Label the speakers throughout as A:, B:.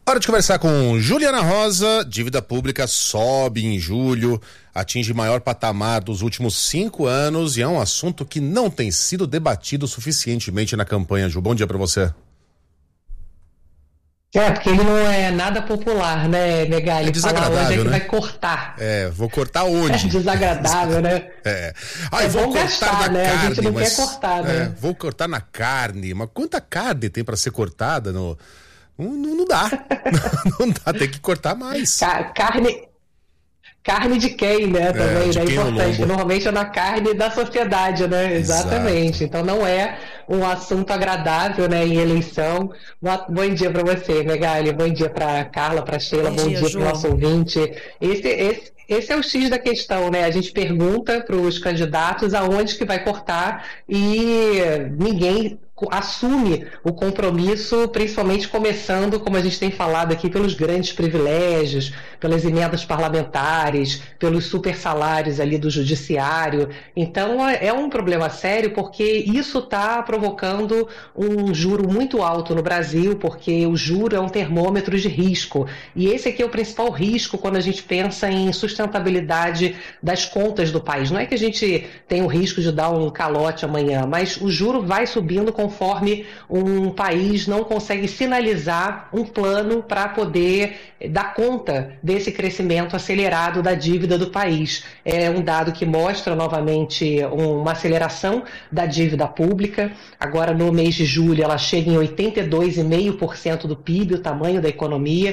A: Hora de conversar com Juliana Rosa. Dívida pública sobe em julho, atinge maior patamar dos últimos 5 anos e é um assunto que não tem sido debatido suficientemente na campanha. Ju, bom dia para você.
B: Porque ele não é nada popular, né, Megali?
A: É desagradável,
B: hoje é que
A: né?
B: vai cortar.
A: Vou cortar hoje.
B: É desagradável, né?
A: Vou
B: bom
A: cortar
B: gastar,
A: na
B: né?
A: carne,
B: A gente não
A: mas,
B: quer cortar, né?
A: Vou cortar na carne, mas quanta carne tem para ser cortada? Não dá. Não dá, tem que cortar mais.
B: Carne de quem, né, também, né? É importante. Normalmente é na carne da sociedade, né? Exatamente. Então não é um assunto agradável, né, em eleição. Bom dia para você, Megali. Bom dia para Carla, para Sheila. Bom dia para o nosso ouvinte. Esse é o X da questão, né? A gente pergunta para os candidatos aonde que vai cortar e ninguém assume o compromisso, principalmente começando, como a gente tem falado aqui, pelos grandes privilégios, pelas emendas parlamentares, pelos super salários ali do judiciário. Então é um problema sério, porque isso está provocando um juro muito alto no Brasil, porque o juro é um termômetro de risco. E esse aqui é o principal risco quando a gente pensa em sustentabilidade das contas do país. Não é que a gente tem o risco de dar um calote amanhã, mas o juro vai subindo conforme um país não consegue sinalizar um plano para poder dar conta desse crescimento acelerado da dívida do país. É um dado que mostra novamente uma aceleração da dívida pública. Agora, no mês de julho, ela chega em 82,5% do PIB, o tamanho da economia.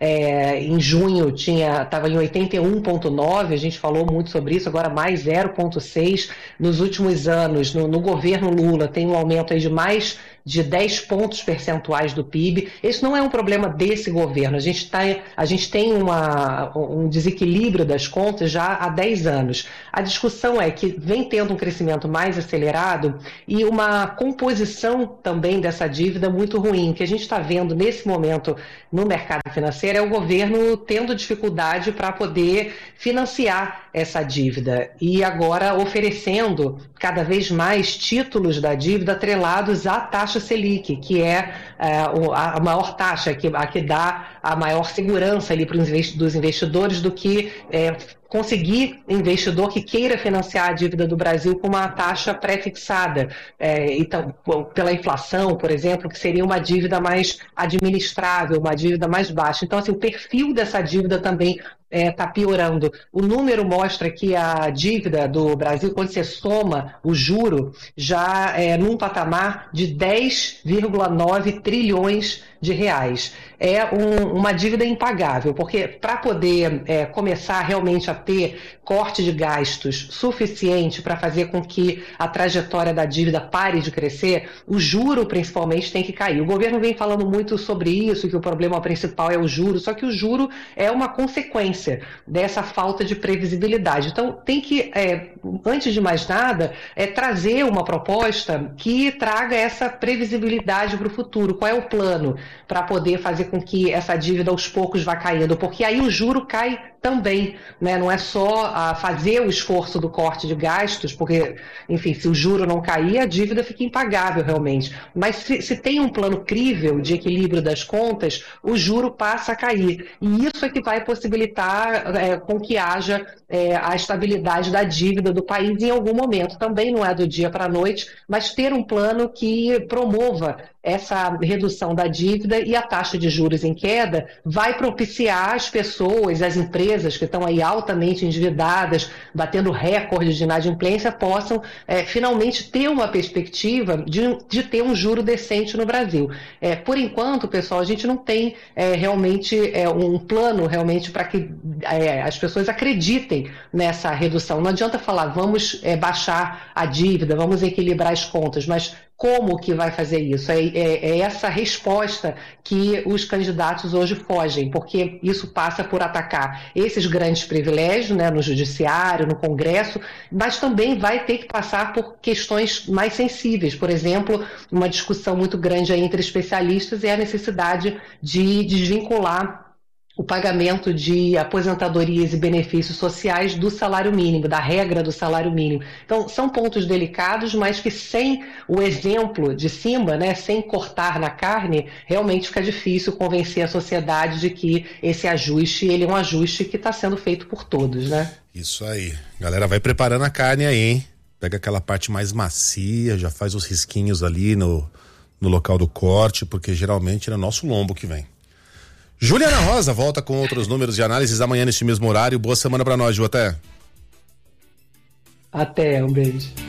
B: Em junho estava em 81,9%, a gente falou muito sobre isso, agora mais 0,6%. Nos últimos anos, no governo Lula, tem um aumento aí de mais de 10 pontos percentuais do PIB. Esse não é um problema desse governo. A gente tem um desequilíbrio das contas já há 10 anos. A discussão é que vem tendo um crescimento mais acelerado e uma composição também dessa dívida muito ruim. O que a gente está vendo nesse momento no mercado financeiro é o governo tendo dificuldade para poder financiar essa dívida e agora oferecendo cada vez mais títulos da dívida atrelados à taxa Selic, que é a maior taxa, a que dá a maior segurança ali dos investidores do que conseguir investidor que queira financiar a dívida do Brasil com uma taxa pré-fixada, então, pela inflação, por exemplo, que seria uma dívida mais administrável, uma dívida mais baixa. Então, assim, o perfil dessa dívida também está piorando. O número mostra que a dívida do Brasil, quando você soma o juro, já é num patamar de 10,9 trilhões de reais. É uma dívida impagável, porque para poder começar realmente a ter corte de gastos suficiente para fazer com que a trajetória da dívida pare de crescer, o juro principalmente tem que cair. O governo vem falando muito sobre isso, que o problema principal é o juro, só que o juro é uma consequência dessa falta de previsibilidade. Então tem que, antes de mais nada, trazer uma proposta que traga essa previsibilidade para o futuro. Qual é o plano para poder fazer com que essa dívida aos poucos vá caindo? Porque aí o juro cai também, né? Não é só fazer o esforço do corte de gastos, porque, enfim, se o juro não cair, a dívida fica impagável realmente. Mas se tem um plano crível de equilíbrio das contas, o juro passa a cair. E isso é que vai possibilitar com que haja a estabilidade da dívida do país em algum momento. Também não é do dia para a noite, mas ter um plano que promova essa redução da dívida e a taxa de juros em queda vai propiciar as pessoas, as empresas que estão aí altamente endividadas, batendo recordes de inadimplência, possam finalmente ter uma perspectiva de ter um juro decente no Brasil. Por enquanto, pessoal, a gente não tem realmente um plano realmente para que as pessoas acreditem nessa redução. Não adianta falar, vamos baixar a dívida, vamos equilibrar as contas, mas como que vai fazer isso? É essa resposta que os candidatos hoje fogem, porque isso passa por atacar esses grandes privilégios, né, no judiciário, no Congresso, mas também vai ter que passar por questões mais sensíveis. Por exemplo, uma discussão muito grande aí entre especialistas é a necessidade de desvincular o pagamento de aposentadorias e benefícios sociais do salário mínimo, da regra do salário mínimo. Então, são pontos delicados, mas que sem o exemplo de cima, né, sem cortar na carne, realmente fica difícil convencer a sociedade de que esse ajuste, ele é um ajuste que está sendo feito por todos, né?
A: Isso aí. Galera, vai preparando a carne aí, hein? Pega aquela parte mais macia, já faz os risquinhos ali no local do corte, porque geralmente é no nosso lombo que vem. Juliana Rosa volta com outros números e análises amanhã neste mesmo horário. Boa semana pra nós, Ju. Até.
B: Até, um beijo.